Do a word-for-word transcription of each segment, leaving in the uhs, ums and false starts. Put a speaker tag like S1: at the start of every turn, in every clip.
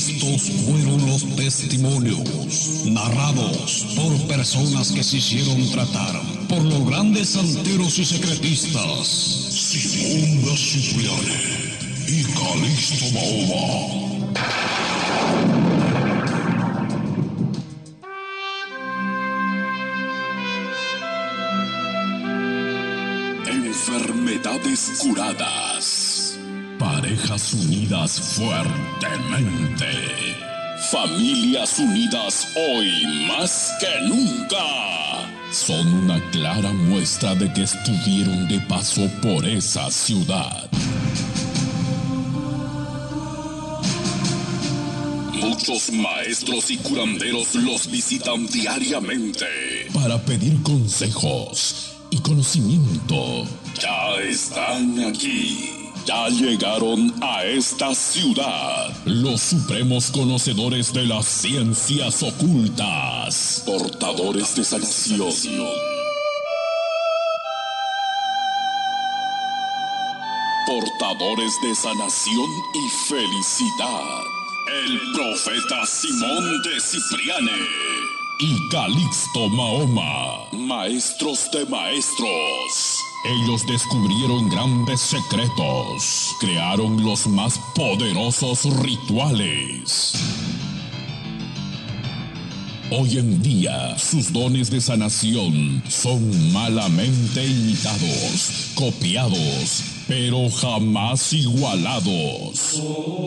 S1: Estos fueron los testimonios narrados por personas que se hicieron tratar por los grandes santeros y secretistas Simón de Cipriani y Calixto Mahoma. Enfermedades curadas, parejas unidas fuertemente, familias unidas hoy más que nunca, son una clara muestra de que estuvieron de paso por esa ciudad. Muchos maestros y curanderos los visitan diariamente para pedir consejos y conocimiento. Ya están aquí. Ya llegaron a esta ciudad los supremos conocedores de las ciencias ocultas, portadores de sanación, portadores de sanación y felicidad. El profeta Simón de Cipriani y Calixto Mahoma, maestros de maestros. Ellos descubrieron grandes secretos, crearon los más poderosos rituales. Hoy en día, sus dones de sanación son malamente imitados, copiados, pero jamás igualados.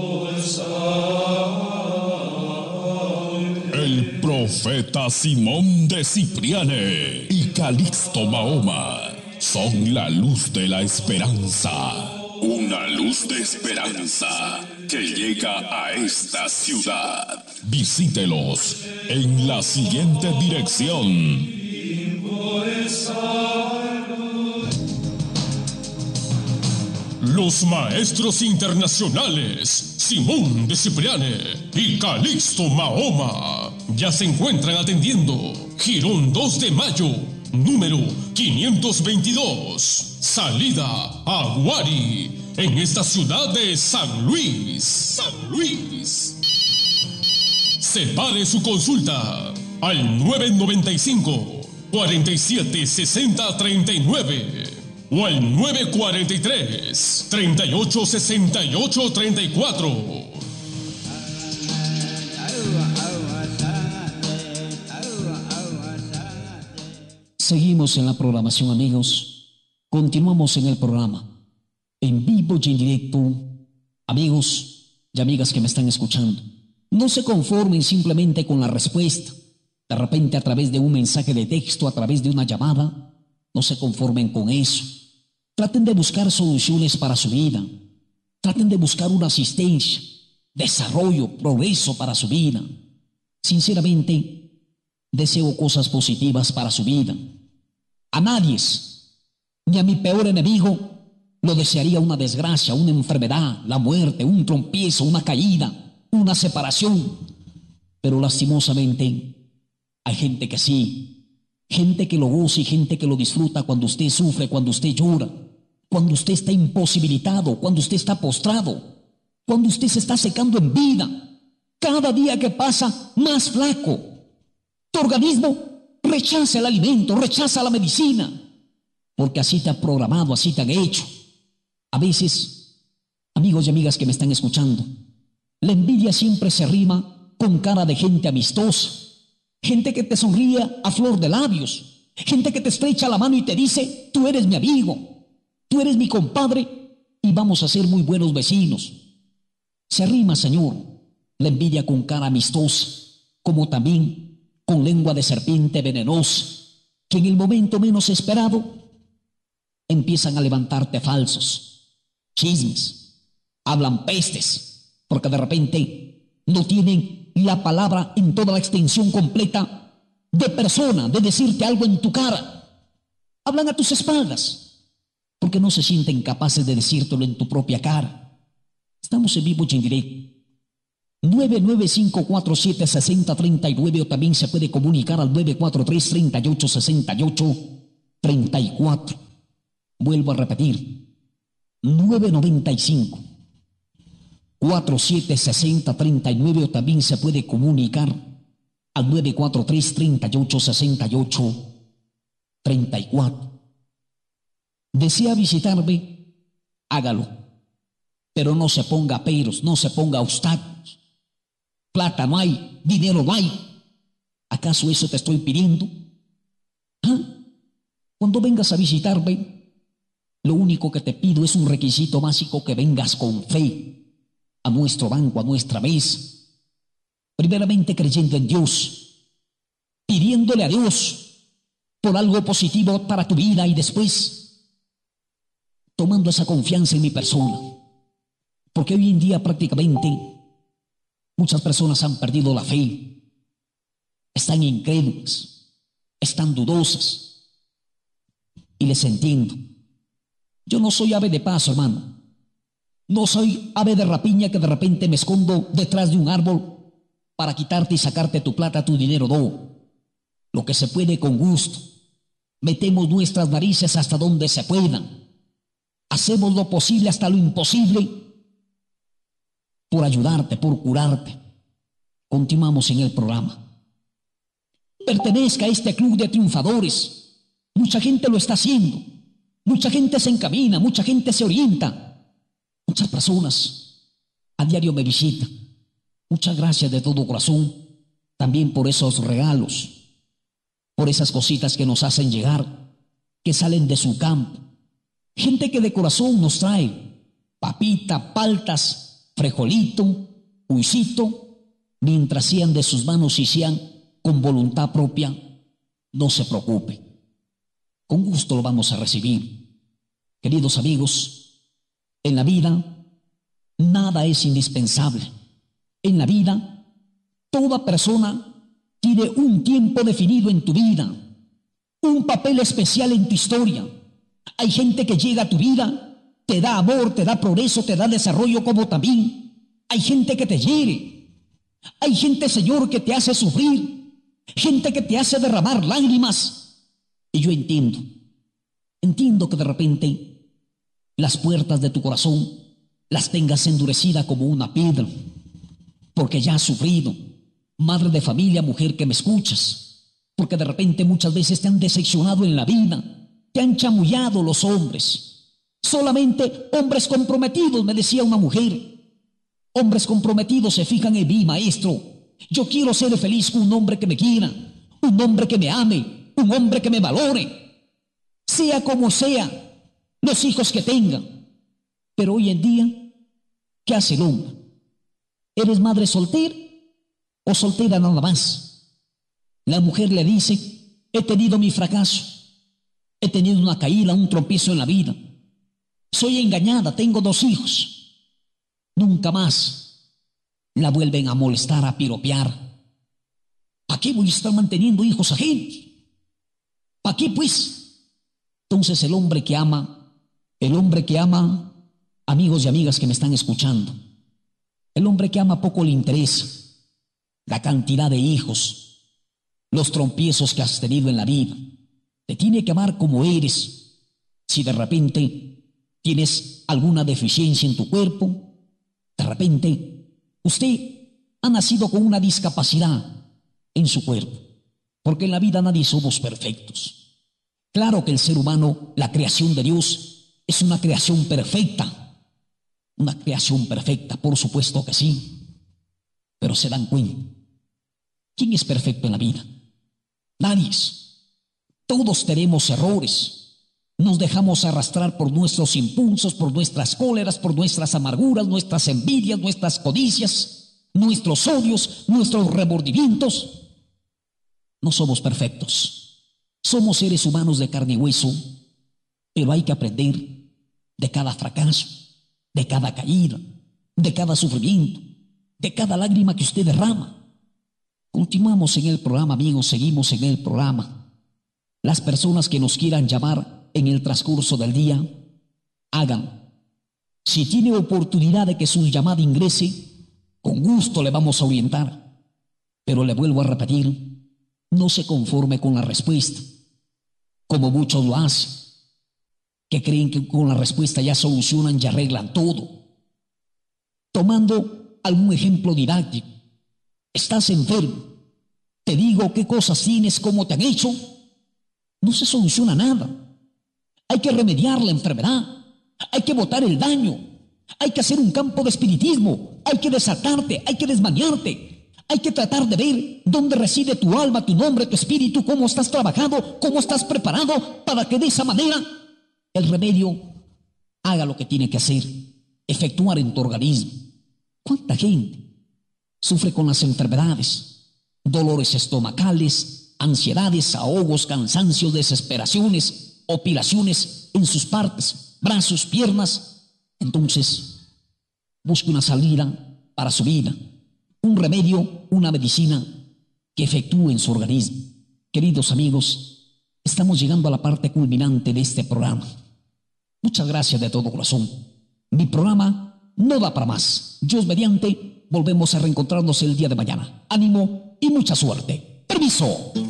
S1: El profeta Simón de Cipriani y Calixto Mahoma son la luz de la esperanza. Una luz de esperanza que llega a esta ciudad. Visítelos en la siguiente dirección. Los maestros internacionales Simón de Cipriani y Calixto Mahoma ya se encuentran atendiendo Girón dos de Mayo, número quinientos veintidós, salida a Guari, en esta ciudad de San Luis. San Luis. Separe su consulta al nueve noventa y cinco, cuarenta y siete, sesenta, treinta y nueve o al nueve cuarenta y tres, treinta y ocho, sesenta y ocho, treinta y cuatro.
S2: Seguimos en la programación, amigos. Continuamos en el programa, en vivo y en directo. Amigos y amigas que me están escuchando, no se conformen simplemente con la respuesta, de repente a través de un mensaje de texto, a través de una llamada. No se conformen con eso. Traten de buscar soluciones para su vida. Traten de buscar una asistencia, desarrollo, progreso para su vida. Sinceramente, deseo cosas positivas para su vida. A nadie, ni a mi peor enemigo, lo desearía una desgracia, una enfermedad, la muerte, un trompiezo, una caída, una separación. Pero lastimosamente, hay gente que sí. Gente que lo goza y gente que lo disfruta cuando usted sufre, cuando usted llora, cuando usted está imposibilitado, cuando usted está postrado, cuando usted se está secando en vida. Cada día que pasa, más flaco. Tu organismo rechaza el alimento, rechaza la medicina, porque así te ha programado, así te han hecho. A veces, amigos y amigas que me están escuchando, la envidia siempre se rima con cara de gente amistosa. Gente que te sonríe a flor de labios. Gente que te estrecha la mano y te dice, tú eres mi amigo, tú eres mi compadre y vamos a ser muy buenos vecinos. Se rima, Señor, la envidia con cara amistosa, como también con lengua de serpiente venenosa, que en el momento menos esperado empiezan a levantarte falsos, chismes, hablan pestes, porque de repente no tienen la palabra en toda la extensión completa de persona, de decirte algo en tu cara. Hablan a tus espaldas, porque no se sienten capaces de decírtelo en tu propia cara. Estamos en vivo y en directo. nueve nueve cinco cuatro siete seis cero tres nueve o también se puede comunicar al nueve cuatro tres, treinta y ocho, sesenta y ocho, treinta y cuatro. Vuelvo a repetir, nueve noventa y cinco cuatro siete seis cero tres nueve, o también se puede comunicar al nueve cuatro tres, tres ocho, seis ocho, tres cuatro. ¿Desea visitarme? Hágalo, pero no se ponga peros, no se ponga obstáculos. Plata no hay, dinero no hay. ¿Acaso eso te estoy pidiendo? ¿Ah? Cuando vengas a visitarme, lo único que te pido es un requisito básico: que vengas con fe a nuestro banco, a nuestra mesa, primeramente creyendo en Dios, pidiéndole a Dios por algo positivo para tu vida, y después tomando esa confianza en mi persona. Porque hoy en día prácticamente muchas personas han perdido la fe, están incrédulas, están dudosas, y les entiendo. Yo no soy ave de paso, hermano. No soy ave de rapiña que de repente me escondo detrás de un árbol para quitarte y sacarte tu plata, tu dinero. No. Lo que se puede, con gusto. Metemos nuestras narices hasta donde se puedan. Hacemos lo posible hasta lo imposible por ayudarte, por curarte. Continuamos en el programa. Pertenezca a este club de triunfadores. Mucha gente lo está haciendo. Mucha gente se encamina, mucha gente se orienta. Muchas personas a diario me visitan. Muchas gracias de todo corazón también por esos regalos, por esas cositas que nos hacen llegar, que salen de su campo. Gente que de corazón nos trae papita, paltas, frijolito, huisito, mientras sean de sus manos y sean con voluntad propia. No se preocupe, con gusto lo vamos a recibir. Queridos amigos, en la vida nada es indispensable. En la vida toda persona tiene un tiempo definido en tu vida, un papel especial en tu historia. Hay gente que llega a tu vida, te da amor, te da progreso, te da desarrollo, como también hay gente que te hiere. Hay gente, Señor, que te hace sufrir, gente que te hace derramar lágrimas. Y yo entiendo, entiendo que de repente las puertas de tu corazón las tengas endurecidas como una piedra, porque ya has sufrido. Madre de familia, mujer que me escuchas, porque de repente muchas veces te han decepcionado en la vida, te han chamullado los hombres. Solamente hombres comprometidos, me decía una mujer, hombres comprometidos se fijan en mí, maestro. Yo quiero ser feliz con un hombre que me quiera, un hombre que me ame, un hombre que me valore, sea como sea los hijos que tenga. Pero hoy en día, ¿qué hace el hombre? ¿Eres madre soltera o soltera nada más? La mujer le dice: he tenido mi fracaso, he tenido una caída, un tropiezo en la vida, soy engañada, tengo dos hijos. Nunca más la vuelven a molestar, a piropear. ¿Para qué voy a estar manteniendo hijos ajenos? ¿Para qué pues? Entonces el hombre que ama, el hombre que ama, amigos y amigas que me están escuchando, el hombre que ama poco le interesa la cantidad de hijos, los tropiezos que has tenido en la vida. Te tiene que amar como eres. Si de repente tienes alguna deficiencia en tu cuerpo, de repente usted ha nacido con una discapacidad en su cuerpo, porque en la vida nadie somos perfectos. Claro que el ser humano, la creación de Dios, es una creación perfecta. Una creación perfecta, por supuesto que sí. Pero se dan cuenta, ¿quién es perfecto en la vida? Nadie. Todos tenemos errores. Nos dejamos arrastrar por nuestros impulsos, por nuestras cóleras, por nuestras amarguras, nuestras envidias, nuestras codicias, nuestros odios, nuestros remordimientos. No somos perfectos. Somos seres humanos de carne y hueso, pero hay que aprender de cada fracaso, de cada caída, de cada sufrimiento, de cada lágrima que usted derrama. Continuamos en el programa, amigos, seguimos en el programa. Las personas que nos quieran llamar en el transcurso del día, hagan. Si tiene oportunidad de que su llamada ingrese, con gusto le vamos a orientar. Pero le vuelvo a repetir, no se conforme con la respuesta, como muchos lo hacen, que creen que con la respuesta ya solucionan y arreglan todo. tomando algún ejemplo didáctico. Estás enfermo, te digo qué cosas tienes, cómo te han hecho, no se soluciona nada. Hay que remediar la enfermedad, hay que botar el daño, hay que hacer un campo de espiritismo, hay que desatarte, hay que desmañarte, hay que tratar de ver dónde reside tu alma, tu nombre, tu espíritu, cómo estás trabajado, cómo estás preparado para que de esa manera el remedio haga lo que tiene que hacer, efectuar en tu organismo. ¿Cuánta gente sufre con las enfermedades? Dolores estomacales, ansiedades, ahogos, cansancios, desesperaciones, operaciones en sus partes, brazos, piernas. Entonces, busque una salida para su vida, un remedio, una medicina que efectúe en su organismo. Queridos amigos, estamos llegando a la parte culminante de este programa. Muchas gracias de todo corazón. Mi programa no da para más. Dios mediante, volvemos a reencontrarnos el día de mañana. Ánimo y mucha suerte. Permiso.